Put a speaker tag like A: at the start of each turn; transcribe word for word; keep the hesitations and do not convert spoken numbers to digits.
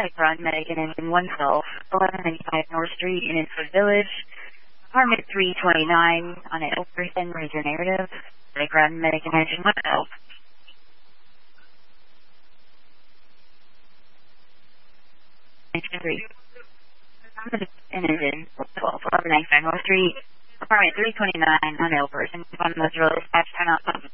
A: Medic Run, Medic and Engine one twelve, eleven ninety-five North Street in Innsford Village, apartment three twenty-nine on an Ilverson regenerative, Medic Run, Medic and Engine one twelve. Engine three. And Engine one twelve, eleven ninety-five North Street, apartment three twenty-nine on Ilverson, on those roads, dispatch turn out.